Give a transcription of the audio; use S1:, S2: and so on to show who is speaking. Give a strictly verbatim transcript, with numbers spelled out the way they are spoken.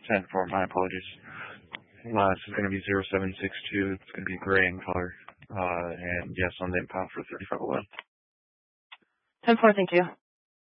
S1: ten four, my apologies. Uh, this is going to be zero seven six two. It's going to be gray in color. Uh, and yes, on the impound for thirty-five eleven.
S2: ten four, thank you.